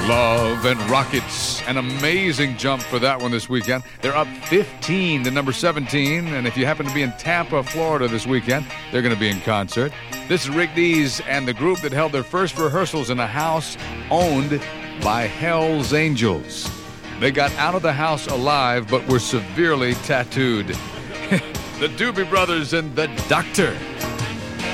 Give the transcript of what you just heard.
Love and Rockets. An amazing jump for that one this weekend. They're up 15 to number 17. And if you happen to be in Tampa, Florida this weekend, they're going to be in concert. This is Rick Dees and the group that held their first rehearsals in a house owned by Hell's Angels. They got out of the house alive but were severely tattooed. The Doobie Brothers and the Doctor.